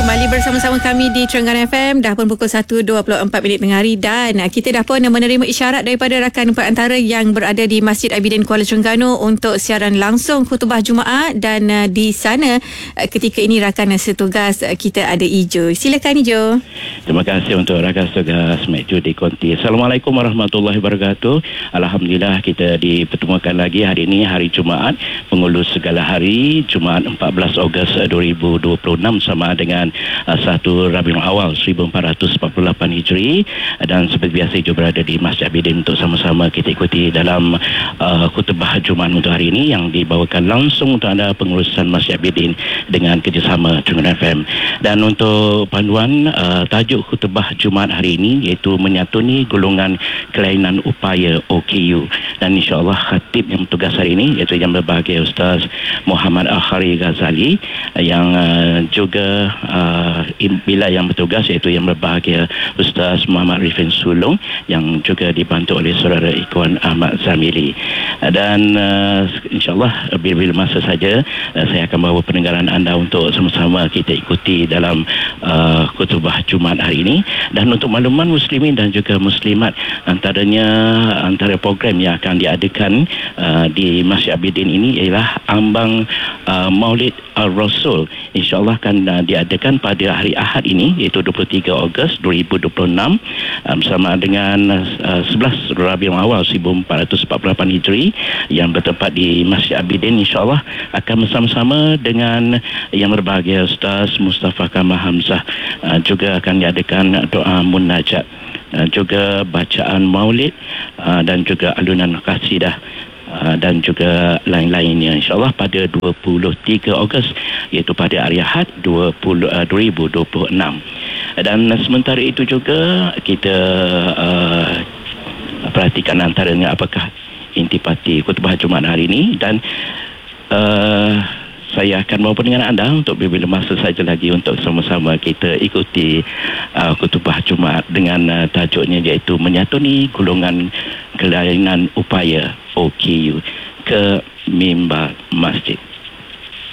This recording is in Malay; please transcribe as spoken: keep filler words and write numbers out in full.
kembali bersama-sama kami di Terengganu F M. Dah pun pukul satu dua puluh empat minit tengah hari dan kita dah pun menerima isyarat daripada rakan perantara yang berada di Masjid Abidin Kuala Terengganu untuk siaran langsung khutbah Jumaat. Dan uh, di sana uh, ketika ini rakan setugas uh, kita ada Ijo. Silakan Ijo. Terima kasih untuk rakan setugas Mek Ju di Konti. Assalamualaikum warahmatullahi wabarakatuh. Alhamdulillah kita dipertemukan lagi hari ini, hari Jumaat, pengulus segala hari, Jumaat empat belas Ogos dua ribu dua puluh enam sama dengan uh, satu Rabiul Awal seribu empat ratus empat puluh lapan Hijri. Dan seperti biasa Ijo berada di Masjid Abidin untuk sama-sama kita ikuti dalam uh, khutbah Jumaat untuk hari ini yang dibawakan langsung untuk anda pengurusan Masjid Abidin dengan kerjasama Terengganu F M. Dan untuk panduan uh, tajuk khutbah Jumaat hari ini iaitu menyatuni golongan kelainan upaya O K U. Dan insya-Allah khatib yang bertugas hari ini iaitu yang berbahagia Ustaz Muhammad Akhari Ghazali, yang uh, juga uh, bila yang bertugas iaitu yang berbahagia Ustaz Muhammad Rifin Sulong, yang juga dibantu oleh saudara Ikhwan Ahmad Zamili. Dan uh, insyaAllah bila-bila masa saja uh, saya akan bawa pendengaran anda untuk sama-sama kita ikuti dalam uh, khutbah Jumaat hari ini. Dan untuk makluman muslimin dan juga muslimat, antaranya antara program yang akan diadakan uh, di Masjid Abidin ini ialah ambang uh, Maulid Al-Rasul. InsyaAllah akan uh, diadakan pada hari Ahad ini iaitu dua puluh tiga Ogos dua ribu dua puluh enam uh, bersama dengan uh, sebelas Rabiul Awal seribu empat ratus empat puluh lapan Hijri yang bertempat di Masjid Abidin. InsyaAllah akan bersama-sama dengan yang berbahagia Ustaz Mustafa Kamal Hamzah. Uh, juga akan diadakan doa munajat, uh, juga bacaan maulid uh, dan juga alunan qasidah Uh, dan juga lain-lainnya insyaAllah pada dua puluh tiga Ogos iaitu pada hari Ahad dua ribu dua puluh enam. Dan sementara itu juga kita uh, perhatikan antaranya apakah intipati khutbah Jumaat hari ini. Dan uh, saya akan bawa pendengaran anda untuk beberapa masa saja lagi untuk sama-sama kita ikuti uh, khutbah Jumaat dengan uh, tajuknya iaitu menyatuni golongan kelainan upaya O K U ke mimbar masjid.